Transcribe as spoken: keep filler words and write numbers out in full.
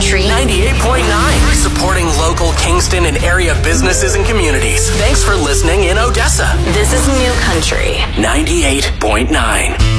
Country ninety-eight point nine, supporting local Kingston and area businesses and communities. Thanks for listening in Odessa. This is New Country ninety-eight point nine.